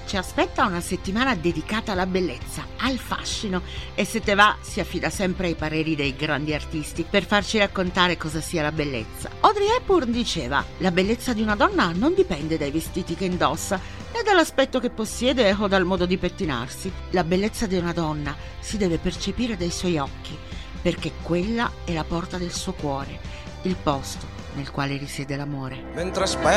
Ci aspetta una settimana dedicata alla bellezza, al fascino, e se te va si affida sempre ai pareri dei grandi artisti per farci raccontare cosa sia la bellezza. Audrey Hepburn diceva: la bellezza di una donna non dipende dai vestiti che indossa, né dall'aspetto che possiede o dal modo di pettinarsi. La bellezza di una donna si deve percepire dai suoi occhi, perché quella è la porta del suo cuore, il posto nel quale risiede l'amore. Mentre aspetto